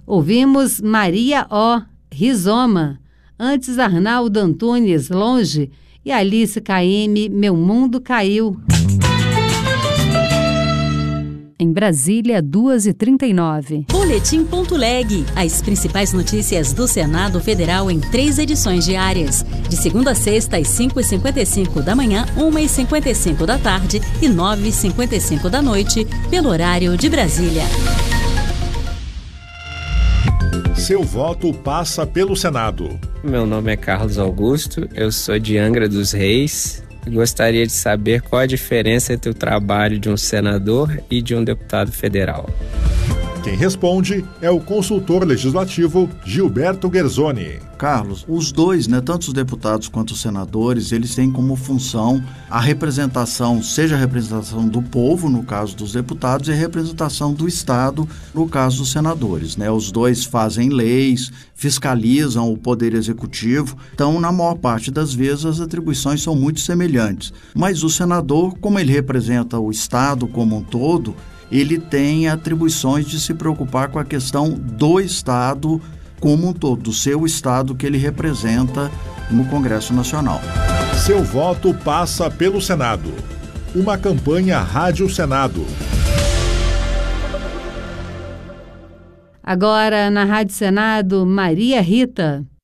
Ouvimos Maria O. Rizoma, antes Arnaldo Antunes, Longe, e Alice KM, Meu Mundo Caiu. Em Brasília, 2h39. Boletim.leg. As principais notícias do Senado Federal em 3 edições diárias. De segunda a sexta, às 5h55 da manhã, 1h55 da tarde e 9h55 da noite, pelo horário de Brasília. Seu voto passa pelo Senado. Meu nome é Carlos Augusto, eu sou de Angra dos Reis. Gostaria de saber qual a diferença entre o trabalho de um senador e de um deputado federal. Quem responde é o consultor legislativo Gilberto Guerzoni. Carlos, os dois, tanto os deputados quanto os senadores, eles têm como função a representação, seja a representação do povo, no caso dos deputados, e a representação do Estado, no caso dos senadores. Os dois fazem leis, fiscalizam o Poder Executivo, então, na maior parte das vezes, as atribuições são muito semelhantes. Mas o senador, como ele representa o Estado como um todo, ele tem atribuições de se preocupar com a questão do Estado como um todo, do seu Estado que ele representa no Congresso Nacional. Seu voto passa pelo Senado. Uma campanha Rádio Senado. Agora, na Rádio Senado, Maria Rita.